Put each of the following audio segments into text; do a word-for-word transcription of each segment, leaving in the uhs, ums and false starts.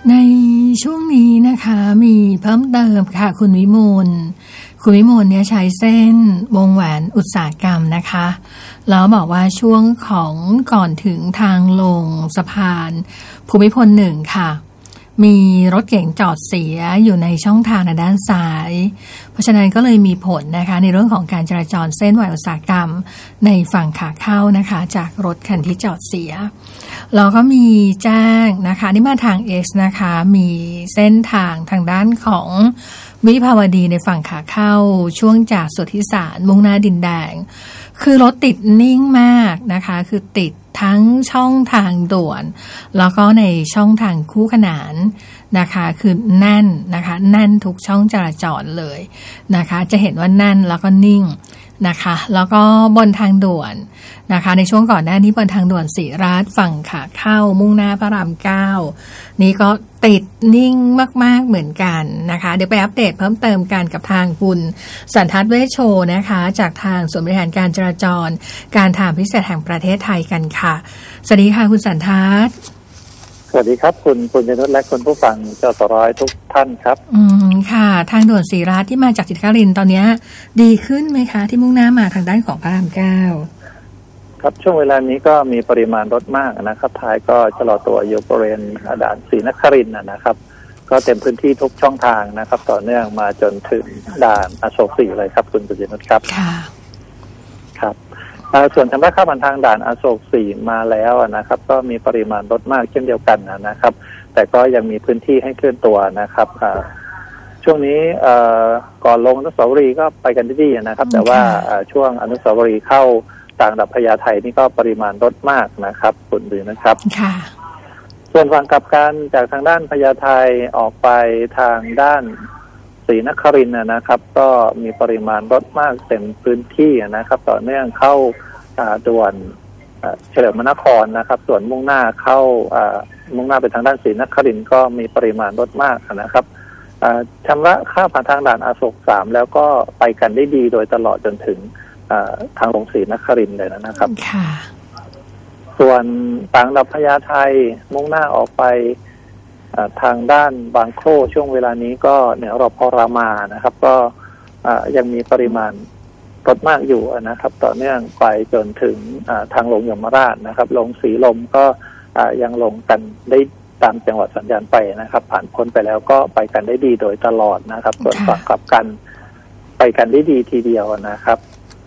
ในช่วงนี้นะคะมีเพิ่มเติมค่ะคุณวิมลคุณวิมลเนี่ยใช้เส้นวงแหวนอุตสาหกรรมนะคะแล้วบอกว่าช่วงของก่อนถึงทางลงสะพานภูมิพลหนึ่งค่ะมีรถเก๋งจอดเสียอยู่ในช่องทางด้านซ้ายเพราะฉะนั้นก็เลยมีผลนะคะในเรื่องของการจราจรเส้นแหวนอุตสาหกรรมในฝั่งขาเข้านะคะจากรถคันที่จอดเสียแล้วก็มีแจ้งนะคะนี่มาทาง X นะคะมีเส้นทางทางด้านของวิภาวดีในฝั่งขาเข้าช่วงจากสุทธิสารมุ่งหน้าดินแดงคือรถติดนิ่งมากนะคะคือติดทั้งช่องทางด่วนแล้วก็ในช่องทางคู่ขนานนะคะคือแน่นนะคะแน่นทุกช่องจราจรเลยนะคะจะเห็นว่าแน่นแล้วก็นิ่งนะคะแล้วก็บนทางด่วนนะคะในช่วงก่อนหน้านี้บนทางด่วนศรีราชฝั่งขาเข้ามุ่งหน้าพระรามเก้านี่ก็ติดนิ่งมากๆเหมือนกันนะคะเดี๋ยวไปอัปเดตเพิ่มเติมกันกับทางคุณสันทัศน์เวชโชนะคะจากทางส่วนบริหารการจราจรการทางพิเศษแห่งประเทศไทยกันค่ะสวัสดีค่ะคุณสันทัศน์สวัสดีครับคุณปุญญนุชและคุณผู้ฟังจสร้อยทุกท่านครับอืมค่ะทางด่วนศรีราชที่มาจากจิตรครินทร์ตอนนี้ดีขึ้นไหมคะที่มุ่งหน้ามาทางด้านของพระรามเก้าครับช่วงเวลานี้ก็มีปริมาณรถมากนะครับท้ายก็ชะลอตัวอยู่บริเวณด่านศรีนครินทร์นะครับก็เต็มพื้นที่ทุกช่องทางนะครับต่อเนื่องมาจนถึงด่านอโศกสี่เลยครับคุณปุญญนุชครับค่ะครับส่วนชำระค่าผ่านทางด่านอโศกสี่มาแล้วนะครับก็มีปริมาณรถมากเช่นเดียวกันนะครับแต่ก็ยังมีพื้นที่ให้เคลื่อนตัวนะครับช่วงนี้ก่อนลงอนุสาวรีย์ก็ไปกันดีๆนะครับแต่ว่าช่วงอนุสาวรีย์เข้าต่างระดับพญาไทนี่ก็ปริมาณรถมากนะครับคุณดูนะครับส่วนฝั่งกลับกันจากทางด้านพญาไทออกไปทางด้านศรีนครินทร์นะครับก็มีปริมาณรถมากเต็มพื้นที่นะครับต่อเนื่องเข้าด่วนเฉลิมพระนครนะครับส่วนมุ่งหน้าเข้ามุ่งหน้าไปทางด้านศรีนครินทร์ก็มีปริมาณรถมากนะครับชำระค่าผ่านทางด่านอโศกสามแล้วก็ไปกันได้ดีโดยตลอดจนถึงทางลงศรีนครินทร์เลยนะครับส่วนต่างระดับพญาไทมุ่งหน้าออกไปทางด้านบางโคร่ช่วงเวลานี้ก็เนี่ยรพรามานะครับก็ยังมีปริมาณรถมากอยู่นะครับต่อเนื่องไปจนถึงทางลงยมราชนะครับลงสีลมก็ยังลงกันได้ตามจังหวัดสัญญาณไปนะครับผ่านพ้นไปแล้วก็ไปกันได้ดีโดยตลอดนะครับส่วนฝั่งกลับกันไปกันได้ดีทีเดียวนะครับ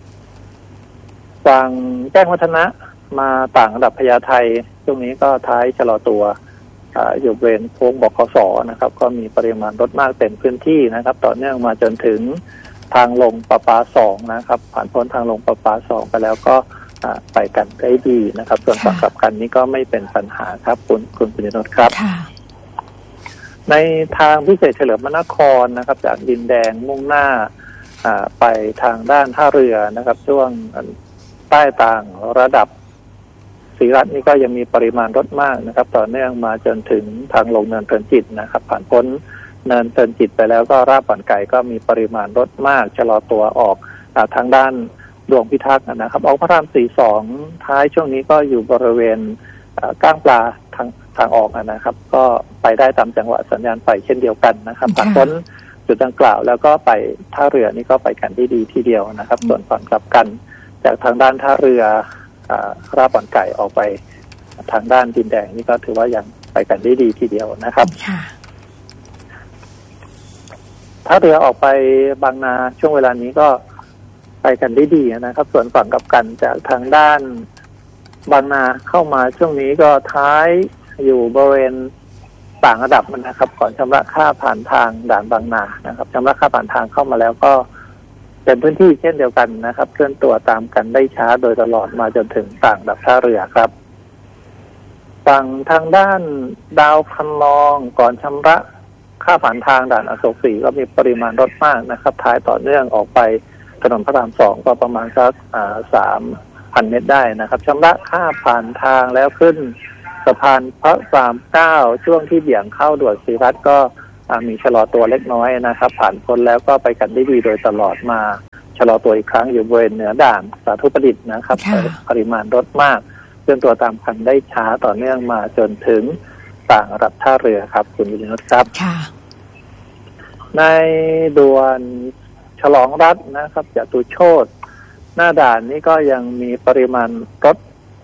ฝั่งแจ้งวัฒนะมาต่างระดับพญาไทช่วงนี้ก็ท้ายชะลอตัวอยู่บริเวณโค้งบขส.นะครับก็มีปริมาณรถมากเต็มพื้นที่นะครับต่อเนื่องมาจนถึงทางลงประปาสองนะครับผ่านพ้นทางลงประปาสองไปแล้วก็ไปกันได้ดีนะครับส่วนฝั่งกลับกันนี้ก็ไม่เป็นปัญหาครับคุณคุณปุญญนุชครับในทางพิเศษเฉลิมพระนครนะครับจากดินแดงมุ่งหน้าไปทางด้านท่าเรือนะครับช่วงใต้ต่างระดับศรีรัตน์นี่ก็ยังมีปริมาณรถมากนะครับต่อเนื่องมาจนถึงทางลงเนินเพลินจิตนะครับผ่านพ้นเนินเพลินจิตไปแล้วก็ราบบ่อนไก่ก็มีปริมาณรถมากชะลอตัวออกทางด้านดวงพิทักษ์นะครับออกพระรามสี่สองท้ายช่วงนี้ก็อยู่บริเวณก้างปลาทางทางออกนะครับก็ไปได้ตามจังหวะสัญญาณไปเช่นเดียวกันนะครับผ่านพ้นจุดดังกล่าวแล้วก็ไปท่าเรือนี่ก็ไปกันได้ดีทีเดียวนะครับส่วนฝั่งกลับกันจากทางด้านท่าเรือราบบ่อนไก่ออกไปทางด้านดินแดงนี่ก็ถือว่ายังไปกันได้ดีทีเดียวนะครับท่าเรือออกไปบางนาช่วงเวลานี้ก็ไปกันได้ดีนะครับส่วนฝั่งกลับกันจากทางด้านบางนาเข้ามาช่วงนี้ก็ท้ายอยู่บริเวณต่างระดับมันนะครับก่อนชำระค่าผ่านทางด่านบางนานะครับชำระค่าผ่านทางเข้ามาแล้วก็เป็นพื้นที่เช่นเดียวกันนะครับเคลื่อนตัวตามกันได้ช้าโดยตลอดมาจนถึงต่างระดับท่าเรือครับฝั่งทางด้านดาวคันนองก่อนชำระค่าผ่านทางด่านอโศกสี่ก็มีปริมาณรถมากนะครับท้ายต่อเนื่องออกไปถนนพระรามสองก็ประมาณสักสามพันเมตรได้นะครับชำระค่าผ่านทางแล้วขึ้นสะพานพระรามเก้าช่วงที่เบี่ยงเข้าด่วนศรีรัตน์ก็มีชะลอตัวเล็กน้อยนะครับผ่านพ้นแล้วก็ไปกันได้ดีโดยตลอดมาชะลอตัวอีกครั้งอยู่บริเวณเหนือด่านสาธุประดิษฐ์นะครับปริมาณรถมากเคลื่อนตัวตามกันได้ช้าต่อเนื่องมาจนถึงต่างระดับท่าเรือครับคุณวินุชครับค่ะในด่วนฉลองรัฐนะครับจตุโชติหน้าด่านนี้ก็ยังมีปริมาณรถ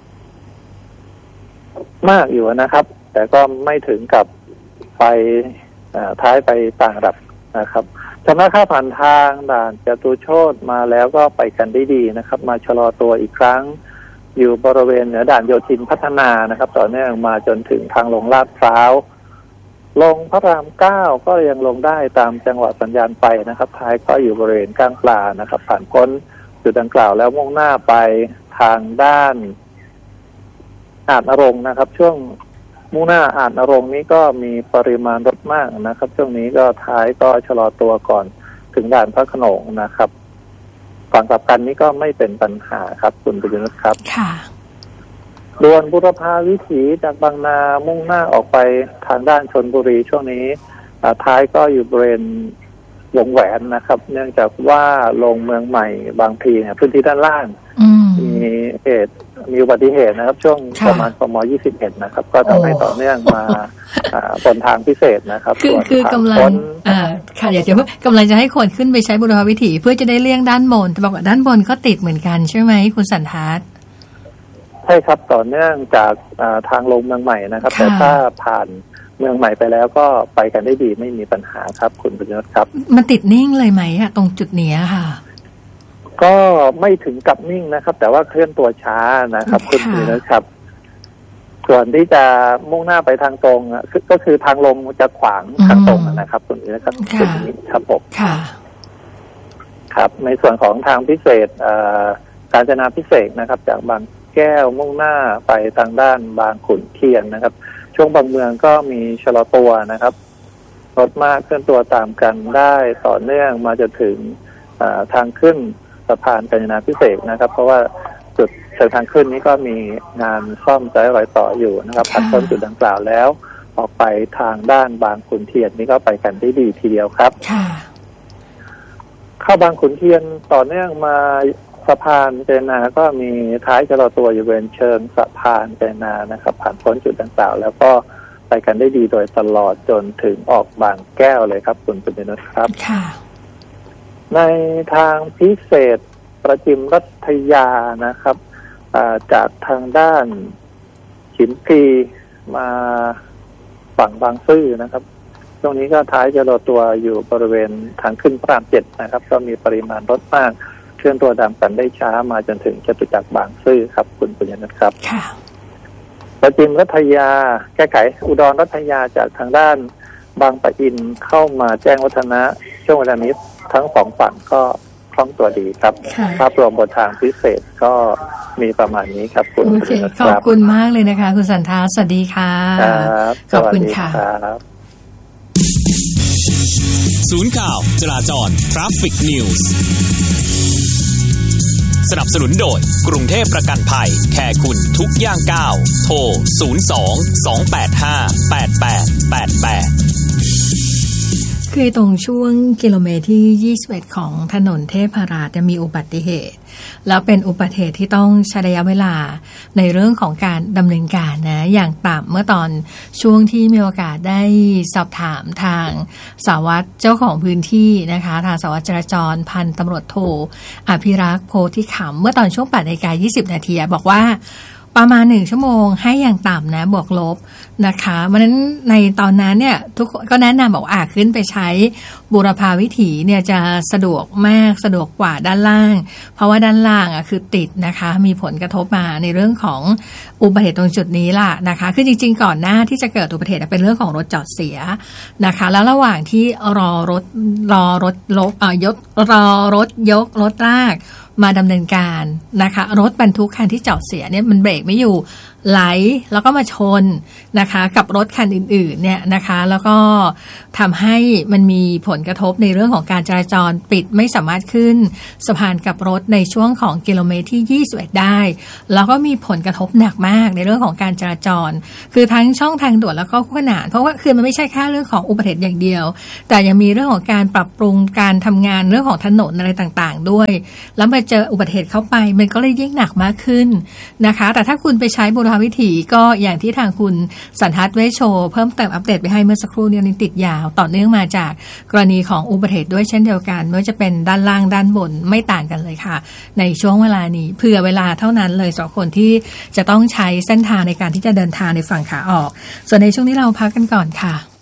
มากอยู่นะครับแต่ก็ไม่ถึงกับไปท้ายไปต่างระดับนะครับชำระค่าผ่านทางด่านจตุโชติมาแล้วก็ไปกันได้ดีนะครับมาชะลอตัวอีกครั้งอยู่บริเวณเหนือด่านโยธินพัฒนานะครับต่อเนื่องมาจนถึงทางลงลาดพร้าวลงพระรามเก้าก็ยังลงได้ตามจังหวะสัญญาณไปนะครับท้ายก็อยู่บริเวณกลางปลานะครับผ่านพ้นจุดดังกล่าวแล้วมุ่งหน้าไปทางด้านอาจนรงค์นะครับช่วงมุ่งหน้าอาจนรงค์นี้ก็มีปริมาณรถมากนะครับช่วงนี้ก็ท้ายก็ชะลอตัวก่อนถึงด่านพระโขนงนะครับฝั่งกลับกันนี้ก็ไม่เป็นปัญหาครับคุณประยุทธ์ครับค่ะด่วนบุรพาวิถีจากบางนามุ่งหน้าออกไปทางด้านชลบุรีช่วงนี้ท้ายก็อยู่บริเวณวงแหวนนะครับเนื่องจากว่าลงเมืองใหม่บางพลีเนี่ยพื้นที่ด้านล่างมีเหตุมีอุบัติเหตุนะครับช่วงประมาณกมยี่สิบเอ็ดนะครับก็ทำให้ต่อเนื่องมาบนทางพิเศษนะครับคือคือกำลังอ่าค่ะอยากจะพูดกำลังจะให้คนขึ้นไปใช้บุรพาวิถีเพื่อจะได้เลี่ยงด้านบนแต่บอกว่าด้านบนก็ติดเหมือนกันใช่ไหมคุณสันทัศน์ใช่ครับต่อเนื่องจากทางลงเมืองใหม่นะครับแต่ถ้าผ่านเมืองใหม่ไปแล้วก็ไปกันได้ดีไม่มีปัญหาครับคุณประยุทธ์ครับมันติดนิ่งเลยไหมอะตรงจุดนี้ค่ะก็ไม่ถึงกับนิ่งนะครับแต่ว่าเคลื่อนตัวช้านะครับคุณประยุทธ์ครับส่วนที่จะมุ่งหน้าไปทางตรงก็คือทางลงจะขวางทางตรงนะครับคุณประยุทธ์ครับจุดนี้ครับผมครับในส่วนของทางพิเศษกาญจนาพิเศษนะครับจากบางแก้วมุ่งหน้าไปทางด้านบางขุนเทียนนะครับช่วงบางเมืองก็มีชะลอตัวนะครับรถมากเคลื่อนตัวตามกันได้ต่อเนื่องมาจนถึงทางขึ้นสะพานกาญจนาพิเศษนะครับเพราะว่าจุดเชิงทางขึ้นนี้ก็มีงานซ่อมสายรอยต่ออยู่นะครับผ่านพ้นจุดดังกล่าวแล้วออกไปทางด้านบางขุนเทียนนี่ก็ไปกันได้ดีทีเดียวครับเข้าบางขุนเทียนต่อเนื่องมาสะพานเจนาก็มีท้ายชะลอตัวอยู่บริเวณเชิงสะพานเจนานะครับผ่านพ้นจุดดังกล่าวแล้วก็ไปกันได้ดีโดยตลอดจนถึงออกบางแก้วเลยครับคุณปุณณนุชครับในทางพิเศษประจิมรัตยานะครับจากทางด้านฉิมพลีมาฝั่งบางซื่อนะครับตรงนี้ก็ท้ายชะลอตัวอยู่บริเวณทางขึ้นพระรามเจ็ดนะครับก็มีปริมาณรถมากเคลื่อนตัวตามกันได้ช้ามาจนถึงจตุจักรบางซื่อครับคุณปุญญนัทครับค่ะประจิมรัตยาแก้ไขอุดรรัตยาจากทางด้านบางปะอินเข้ามาแจ้งวัฒนะช่วงเวลานี้ทั้งสองฝั่งก็คล่องตัวดีครับภาพรวมบนทางพิเศษก็มีประมาณนี้ครับคุณปุญญนัทขอบคุณมากเลยนะคะคุณสันทาสวัสดีค่ะขอบคุณค่ะศูนย์ข่าวจราจร Traffic News สนับสนุนโดยกรุงเทพประกันภัยแคร์คุณทุกย่างก้าวโทรศูนย์ สอง สอง แปด ห้า แปด แปด แปด แปดคือตรงช่วงกิโลเมตรที่ยี่สิบเอ็ดของถนนเทพราชจะมีอุบัติเหตุแล้วเป็นอุบัติเหตุที่ต้องใช้ระยะเวลาในเรื่องของการดำเนินการนะอย่างต่ำเมื่อตอนช่วงที่มีโอกาสได้สอบถามทางสารวัตรเจ้าของพื้นที่นะคะทางสารวัตรจราจรพันตำรวจโทอภิรักษ์โพธิขำเมื่อตอนช่วงแปดนาฬิกายี่สิบนาทีบอกว่าประมาณหนึ่งชั่วโมงให้อย่างต่ำนะบวกลบนะคะเพราะฉะนั้นในตอนนั้นเนี่ยทุกคนก็แนะนำบอกว่าขึ้นไปใช้บูรพาวิถีเนี่ยจะสะดวกมากสะดวกกว่าด้านล่างเพราะว่าด้านล่างอ่ะคือติดนะคะมีผลกระทบมาในเรื่องของอุบัติเหตุตรงจุดนี้ล่ะนะคะคือจริงๆก่อนหน้าที่จะเกิดอุบัติเหตุเป็นเรื่องของรถจอดเสียนะคะแล้วระหว่างที่รอรถรอรถลกอ่ายกรอรถยกรถลากมาดำเนินการนะคะรถบรรทุกคันที่จอดเสียเนี่ยมันเบรกไม่อยู่ไหลแล้วก็มาชนนะคะกับรถคันอื่นๆเนี่ยนะคะแล้วก็ทำให้มันมีผลกระทบในเรื่องของการจราจรปิดไม่สามารถขึ้นสะพานกับรถในช่วงของกิโลเมตรที่ยี่สิบเอ็ดได้แล้วก็มีผลกระทบหนักมากในเรื่องของการจราจรคือทั้งช่องทางด่วนแล้วก็คู่ขนานเพราะว่าคือมันไม่ใช่แค่เรื่องของอุบัติเหตุอย่างเดียวแต่ยังมีเรื่องของการปรับปรุงการทำงานเรื่องของถนนอะไรต่างๆด้วยแล้วมาเจออุบัติเหตุเข้าไปมันก็เลยยิ่งหนักมากขึ้นนะคะแต่ถ้าคุณไปใช้บูรพาวิถีก็อย่างที่ทางคุณสันทัศน์เวชโชเพิ่มเติมอัปเดตไปให้เมื่อสักครู่นี้ติดยาวต่อเนื่องมาจากกรณีของอุบัติเหตุด้วยเช่นเดียวกันไม่ว่าจะเป็นด้านล่างด้านบนไม่ต่างกันเลยค่ะในช่วงเวลานี้เผื่อเวลาเท่านั้นเลยสำหรับคนที่จะต้องใช้เส้นทางในการที่จะเดินทางในฝั่งขาออกส่วนในช่วงนี้เราพักกันก่อนค่ะ